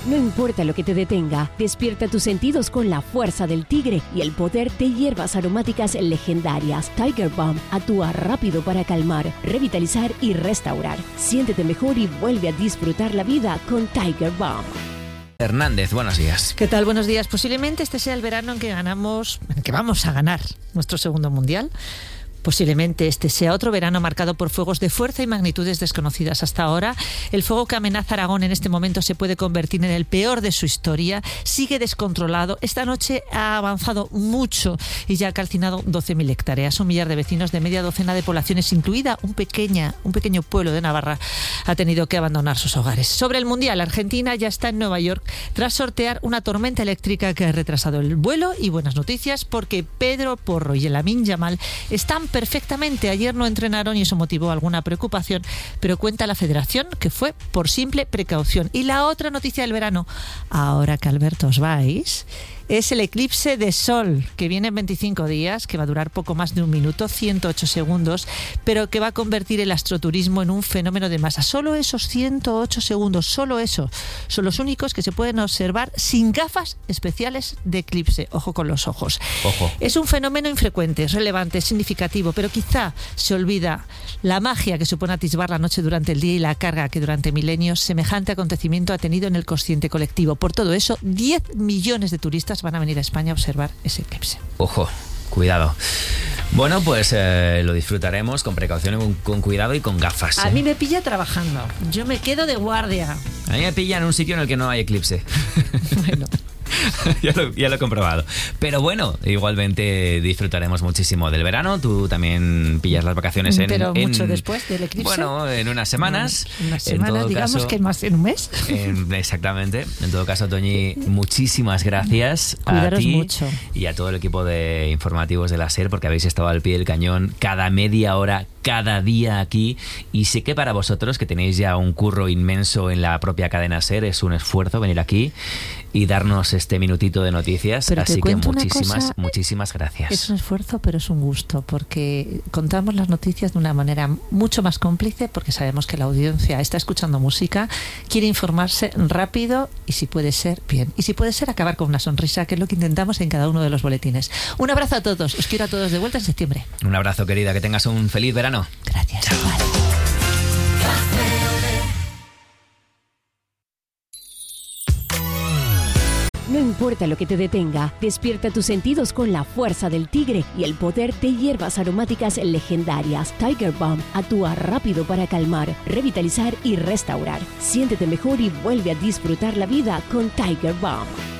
No importa lo que te detenga, despierta tus sentidos con la fuerza del tigre y el poder de hierbas aromáticas legendarias. Tiger Balm actúa rápido para calmar, revitalizar y restaurar. Siéntete mejor y vuelve a disfrutar la vida con Tiger Balm. Hernández, buenos días. ¿Qué tal? Buenos días. Posiblemente este sea el verano en que vamos a ganar nuestro segundo mundial. Posiblemente este sea otro verano marcado por fuegos de fuerza y magnitudes desconocidas hasta ahora. El fuego que amenaza Aragón en este momento se puede convertir en el peor de su historia. Sigue descontrolado. Esta noche ha avanzado mucho y ya ha calcinado 12.000 hectáreas. Un millar de vecinos de media docena de poblaciones, incluida un pequeño pueblo de Navarra, ha tenido que abandonar sus hogares. Sobre el Mundial, Argentina ya está en Nueva York tras sortear una tormenta eléctrica que ha retrasado el vuelo. Y buenas noticias porque Pedro Porro y Lamine Yamal están perfectamente. Ayer no entrenaron y eso motivó alguna preocupación, pero cuenta la federación que fue por simple precaución. Y la otra noticia del verano, ahora que Alberto os vais, es el eclipse de sol, que viene en 25 días, que va a durar poco más de un minuto, 108 segundos, pero que va a convertir el astroturismo en un fenómeno de masa. Solo esos 108 segundos, solo eso, son los únicos que se pueden observar sin gafas especiales de eclipse. Ojo con los ojos. Ojo. Es un fenómeno infrecuente, es relevante, es significativo, pero quizá se olvida la magia que supone atisbar la noche durante el día y la carga que durante milenios semejante acontecimiento ha tenido en el consciente colectivo. Por todo eso, 10 millones de turistas van a venir a España a observar ese eclipse. Ojo, cuidado. Bueno, pues lo disfrutaremos con precaución, con cuidado y con gafas. A mí me pilla trabajando. Yo me quedo de guardia. A mí me pilla en un sitio en el que no hay eclipse. Bueno. Ya lo he comprobado. Pero bueno, igualmente disfrutaremos muchísimo del verano. Tú también pillas las vacaciones Pero mucho después del eclipse. Bueno, en unas semanas. Unas semanas, digamos caso, que más en un mes. Exactamente. En todo caso, Toñi, muchísimas gracias. Cuidaros a ti mucho. Y a todo el equipo de informativos de la SER, porque habéis estado al pie del cañón cada media hora, cada día aquí. Y sé que para vosotros, que tenéis ya un curro inmenso en la propia cadena SER, es un esfuerzo venir aquí y darnos este minutito de noticias. Pero así que muchísimas gracias. Es un esfuerzo, pero es un gusto, porque contamos las noticias de una manera mucho más cómplice, porque sabemos que la audiencia está escuchando música, quiere informarse rápido y, si puede ser, bien. Y si puede ser, acabar con una sonrisa, que es lo que intentamos en cada uno de los boletines. Un abrazo a todos. Os quiero a todos de vuelta en septiembre. Un abrazo, querida. Que tengas un feliz verano. Gracias. Chao. No importa lo que te detenga, despierta tus sentidos con la fuerza del tigre y el poder de hierbas aromáticas legendarias. Tiger Balm actúa rápido para calmar, revitalizar y restaurar. Siéntete mejor y vuelve a disfrutar la vida con Tiger Balm.